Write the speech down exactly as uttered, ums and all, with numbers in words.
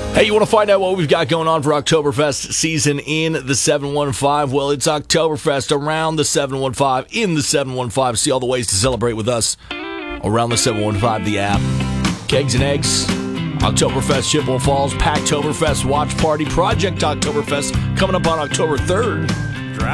Hey, you want to find out what we've got going on for Oktoberfest season in the seven one five? Well, it's Oktoberfest around the seven one five, in the seven one five. See all the ways to celebrate with us around the seven one five, the app. Kegs and Eggs, Oktoberfest, Chippewa Falls, Packtoberfest, Watch Party, Project Oktoberfest, coming up on October third.